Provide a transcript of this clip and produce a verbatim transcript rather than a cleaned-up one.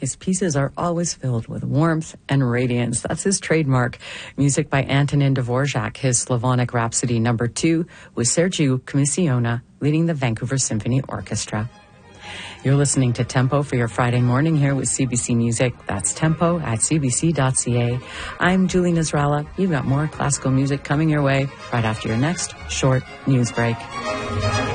His pieces are always filled with warmth and radiance. That's his trademark. Music by Antonin Dvorak, his Slavonic Rhapsody number two, with Sergiu Commissiona leading the Vancouver Symphony Orchestra. You're listening to Tempo for your Friday morning here with C B C Music. That's tempo at c b c dot c a. I'm Julie Nasrallah. You've got more classical music coming your way right after your next short news break.